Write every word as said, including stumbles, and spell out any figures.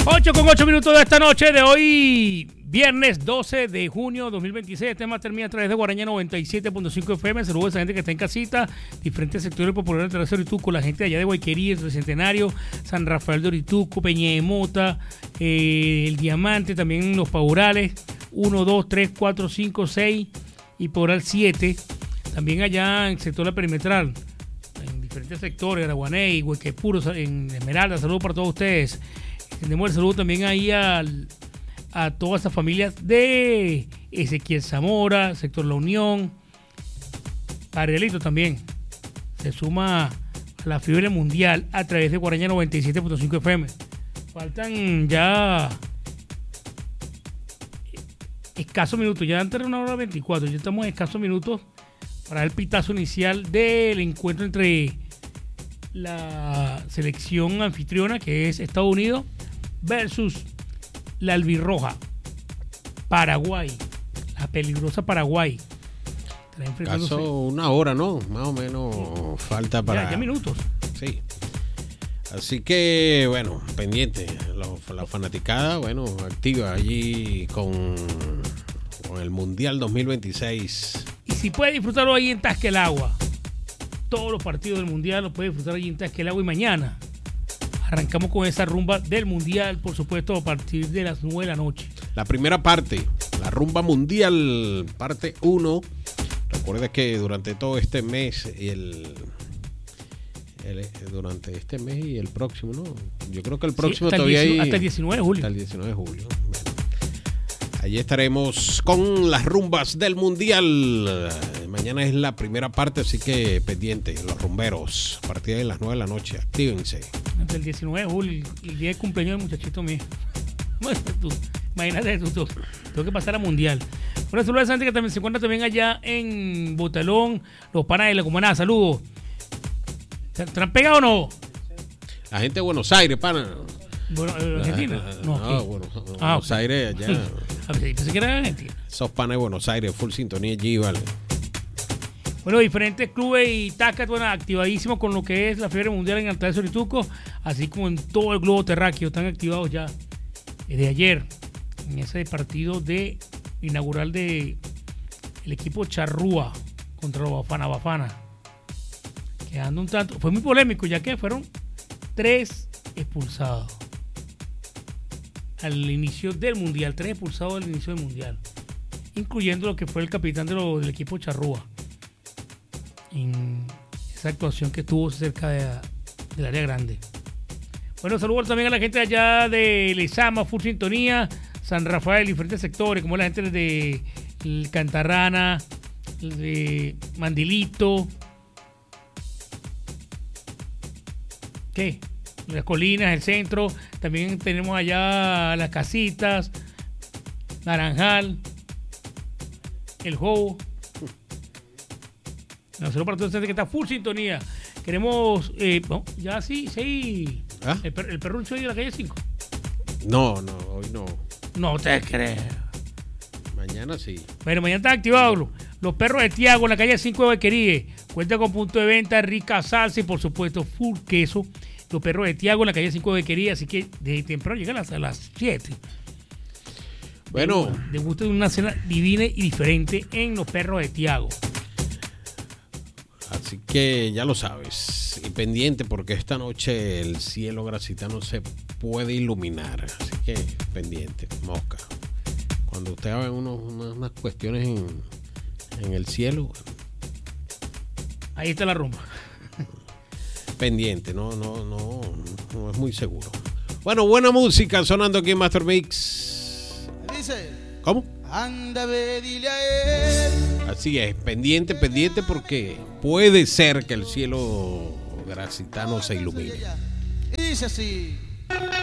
ocho con ocho minutos de esta noche de hoy, viernes doce de junio dos mil veintiséis. Este tema termina a través de Guaraña noventa y siete punto cinco F M. Saludos a esa gente que está en casita, diferentes sectores populares de la ciudad de Orituco, la gente de allá de Guayquerí, el Tricentenario, San Rafael de Orituco, Peña de Mota, eh, el Diamante, también los Paurales, uno, dos, tres, cuatro, cinco, seis y Paural siete. También allá en el sector de la perimetral, en diferentes sectores, Araguaney, Huequepuro, en Esmeralda. Saludos para todos ustedes. Tenemos el saludo también ahí al, a todas esas familias de Ezequiel Zamora, sector La Unión, Arielito también. Se suma a la fiebre mundial a través de Guaraña noventa y siete punto cinco F M. Faltan ya escasos minutos, ya antes de una hora veinticuatro, ya estamos en escasos minutos para el pitazo inicial del encuentro entre la selección anfitriona, que es Estados Unidos, versus la albirroja Paraguay, la peligrosa Paraguay. Caso una hora, ¿no? Más o menos sí. Falta para... Ya, ya minutos. Sí. Así que, bueno, pendiente. La, la fanaticada, bueno, activa allí con, con el Mundial dos mil veintiséis. Y si puede disfrutarlo ahí en Tasquelagua, todos los partidos del Mundial los puede disfrutar allí en Tasquelagua. Y mañana arrancamos con esa rumba del Mundial, por supuesto, a partir de las nueve de la noche. La primera parte, la rumba mundial, parte uno. Recuerda que durante todo este mes y el, el... Durante este mes y el próximo, ¿no? Yo creo que el próximo sí, todavía hay... hay... Hasta el diecinueve de julio. Hasta el diecinueve de julio. Allí estaremos con las rumbas del Mundial. Mañana es la primera parte, así que pendiente, los rumberos. A partir de las nueve de la noche, actívense. Hasta el diecinueve de julio, el día de cumpleaños del muchachito mío. Tú, imagínate, tú, tú, tengo que pasar a Mundial. Una saludo a esa gente que también se encuentra también allá en Botalón, los panas de la comunidad. Saludos. ¿Te han pegado o no? La gente de Buenos Aires, pana. Bueno, ¿Argentina? No, no, no bueno, ah, Buenos okay. Aires, allá. A ver, pensé que era Argentina. Esos panas de Buenos Aires, full sintonía allí, vale. Bueno, diferentes clubes y tacas, bueno, activadísimos con lo que es la fiebre mundial en Alta de Orituco, así como en todo el globo terráqueo, están activados ya desde ayer en ese partido de inaugural de el equipo Charrúa contra los Bafana Bafana, quedando un tanto, fue muy polémico ya que fueron tres expulsados al inicio del mundial, tres expulsados al inicio del mundial, incluyendo lo que fue el capitán de lo, del equipo Charrúa en esa actuación que tuvo cerca de, del área grande. Bueno, saludos también a la gente allá de Lezama, full sintonía, San Rafael, diferentes sectores, como la gente de el Cantarrana, el de Mandilito, ¿qué? Las colinas, el centro, también tenemos allá las casitas, Naranjal, el Jobo. Nosotros para toda la gente que está full sintonía. Queremos, eh, no, ya sí, sí. ¿Ah? El, per, el perro de la calle cinco. No, no, hoy no. No te creo. Mañana sí. Bueno, mañana están activados los, los perros de Tiago en la calle cinco de Bequeríe. Cuenta con punto de venta, rica salsa y por supuesto full queso. Los perros de Tiago en la calle cinco de Bequeríe. Así que de temprano llegan a las siete. Bueno. Les gusta una cena divina y diferente en los perros de Tiago. Así que ya lo sabes, y pendiente porque esta noche el cielo gracitano se puede iluminar, así que pendiente, mosca. Cuando usted haga unos, unas, unas cuestiones en, en el cielo, ahí está la rumba. Pendiente, no, no, no, no es muy seguro. Bueno, buena música sonando aquí en Master Mix. Dice, ¿cómo? Anda, ve, dile a él. Así es, pendiente, pendiente porque puede ser que el cielo gracitano se ilumine. Y dice así.